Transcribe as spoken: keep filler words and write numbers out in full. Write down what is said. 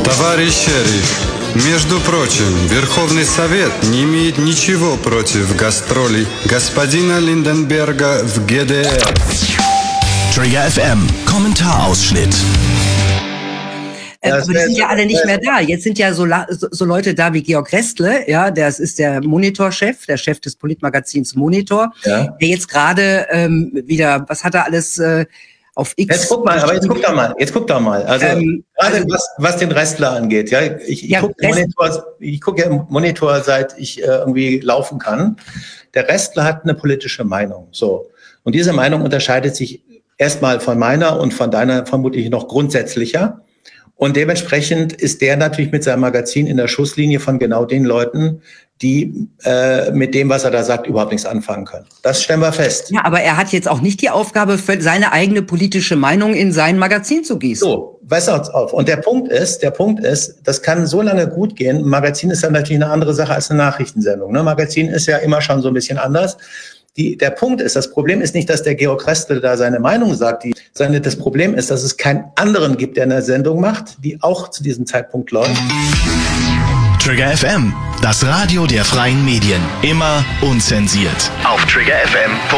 Товарищ шериф, между прочим, Верховный Совет не имеет ничего против гастролей господина Линденберга в Г D R. Trigger F M, Kommentarausschnitt. Äh, aber die sind ja alle nicht mehr da. Jetzt sind ja so, so, so Leute da wie Georg Restle, ja, das ist der Monitor-Chef, der Chef des Politmagazins Monitor, ja. Der jetzt gerade ähm, wieder, was hat er alles äh, auf X... Jetzt guck mal, aber jetzt guck doch mal, jetzt guck doch mal. Also ähm, gerade also, was, was den Restler angeht, ja, ich, ich ja, gucke Monitor, ich gucke ja Monitor, seit ich äh, irgendwie laufen kann. Der Restler hat eine politische Meinung, so. Und diese Meinung unterscheidet sich erstmal von meiner und von deiner vermutlich noch grundsätzlicher. Und dementsprechend ist der natürlich mit seinem Magazin in der Schusslinie von genau den Leuten, die äh, mit dem, was er da sagt, überhaupt nichts anfangen können. Das stellen wir fest. Ja, aber er hat jetzt auch nicht die Aufgabe, für seine eigene politische Meinung in sein Magazin zu gießen. So, pass auf. Und der Punkt ist, der Punkt ist, das kann so lange gut gehen. Ein Magazin ist dann natürlich eine andere Sache als eine Nachrichtensendung. Ne? Magazin ist ja immer schon so ein bisschen anders. Die, der Punkt ist, das Problem ist nicht, dass der Georg Restle da seine Meinung sagt. Die, seine, das Problem ist, dass es keinen anderen gibt, der eine Sendung macht, die auch zu diesem Zeitpunkt läuft. Trigger F M, das Radio der freien Medien. Immer unzensiert. Auf trigger f m punkt de